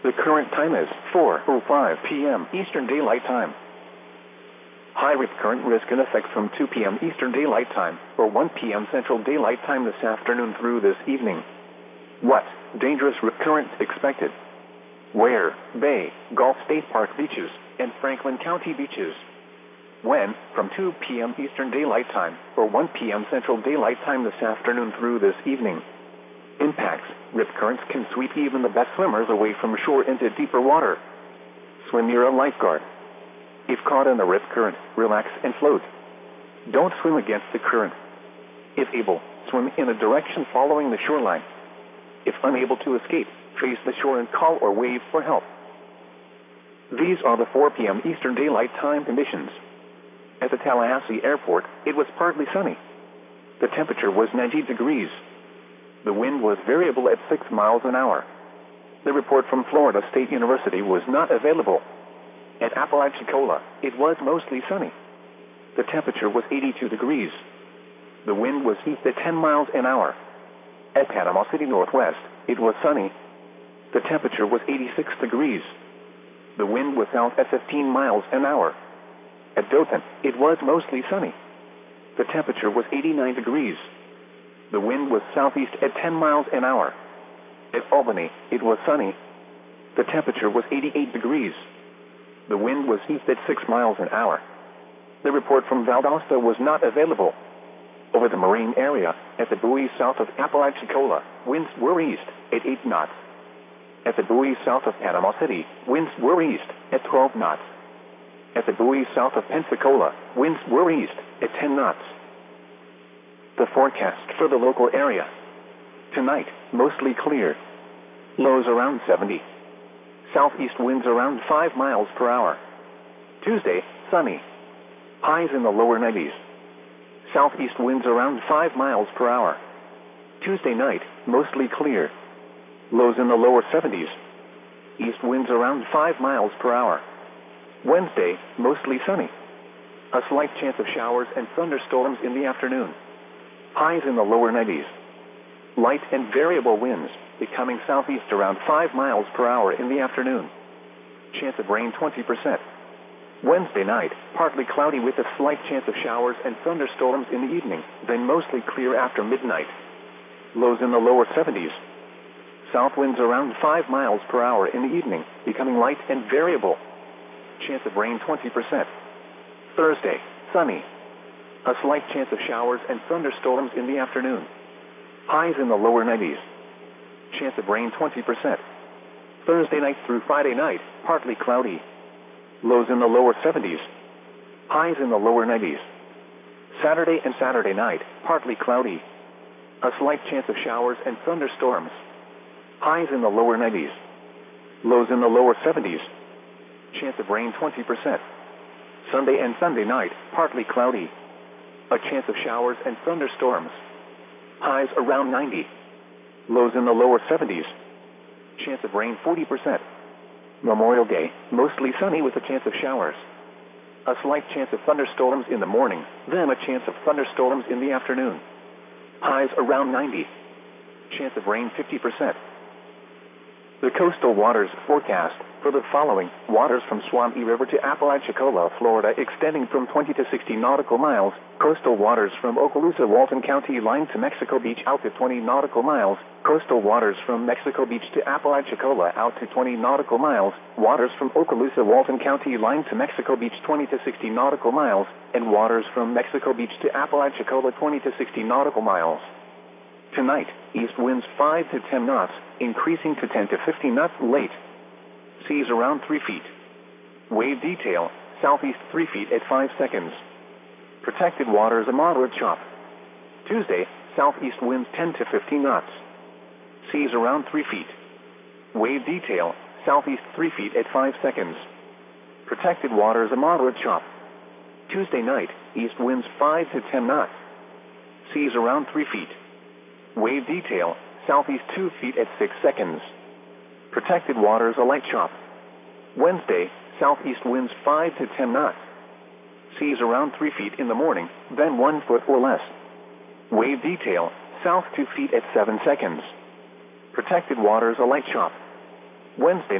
The current time is 4:05 p.m. Eastern Daylight Time. High rip current risk in effect from 2 p.m. Eastern Daylight Time or 1 p.m. Central Daylight Time this afternoon through this evening. What? Dangerous rip current expected. Where? Bay, Gulf State Park beaches, and Franklin County beaches. When? From 2 p.m. Eastern Daylight Time or 1 p.m. Central Daylight Time this afternoon through this evening. Impacts. Rip currents can sweep even the best swimmers away from shore into deeper water. Swim near a lifeguard. If caught in a rip current, relax and float. Don't swim against the current. If able, swim in a direction following the shoreline. If unable to escape, face the shore and call or wave for help. These are the 4 p.m. Eastern Daylight Time conditions. At the Tallahassee Airport, it was partly sunny. The temperature was 90 degrees. The wind was variable at 6 miles an hour. The report from Florida State University was not available. At Apalachicola, it was mostly sunny. The temperature was 82 degrees. The wind was east at 10 miles an hour. At Panama City Northwest, it was sunny. The temperature was 86 degrees. The wind was south at 15 miles an hour. At Dothan, it was mostly sunny. The temperature was 89 degrees. The wind was southeast at 10 miles an hour. At Albany, it was sunny. The temperature was 88 degrees. The wind was east at 6 miles an hour. The report from Valdosta was not available. Over the marine area, at the buoy south of Apalachicola, winds were east at 8 knots. At the buoy south of Panama City, winds were east at 12 knots. At the buoy south of Pensacola, winds were east at 10 knots. The forecast for the local area. Tonight, mostly clear. Lows around 70. Southeast winds around 5 miles per hour. Tuesday, sunny. Highs in the lower 90s. Southeast winds around 5 miles per hour. Tuesday night, mostly clear. Lows in the lower 70s. East winds around 5 miles per hour. Wednesday, mostly sunny. A slight chance of showers and thunderstorms in the afternoon. Highs in the lower 90s. Light and variable winds, becoming southeast around 5 miles per hour in the afternoon. Chance of rain 20%. Wednesday night, partly cloudy with a slight chance of showers and thunderstorms in the evening, then mostly clear after midnight. Lows in the lower 70s. South winds around 5 miles per hour in the evening, becoming light and variable. Chance of rain 20%. Thursday, sunny. A slight chance of showers and thunderstorms in the afternoon. Highs in the lower 90s. Chance of rain 20%. Thursday night through Friday night, partly cloudy. Lows in the lower 70s. Highs in the lower 90s. Saturday and Saturday night, partly cloudy. A slight chance of showers and thunderstorms. Highs in the lower 90s. Lows in the lower 70s. Chance of rain 20%. Sunday and Sunday night, partly cloudy. A chance of showers and thunderstorms. Highs around 90. Lows in the lower 70s. Chance of rain 40%. Memorial Day, mostly sunny with a chance of showers. A slight chance of thunderstorms in the morning, then a chance of thunderstorms in the afternoon. Highs around 90. Chance of rain 50%. The coastal waters forecast for the following: waters from Swampy River to Apalachicola, Florida, extending from 20 to 60 nautical miles. Coastal waters from Okaloosa, Walton County line to Mexico Beach out to 20 nautical miles. Coastal waters from Mexico Beach to Apalachicola out to 20 nautical miles. Waters from Okaloosa, Walton County line to Mexico Beach 20 to 60 nautical miles. And waters from Mexico Beach to Apalachicola 20 to 60 nautical miles. Tonight, east winds 5 to 10 knots, increasing to 10 to 15 knots late. Seas around 3 feet. Wave detail, southeast 3 feet at 5 seconds. Protected waters a moderate chop. Tuesday, southeast winds 10 to 15 knots. Seas around 3 feet. Wave detail, southeast 3 feet at 5 seconds. Protected waters a moderate chop. Tuesday night, east winds 5 to 10 knots. Seas around 3 feet. Wave detail, southeast 2 feet at 6 seconds. Protected waters a light chop. Wednesday, southeast winds 5 to 10 knots. Seas around 3 feet in the morning, then 1 foot or less. Wave detail, south 2 feet at 7 seconds. Protected waters a light chop. Wednesday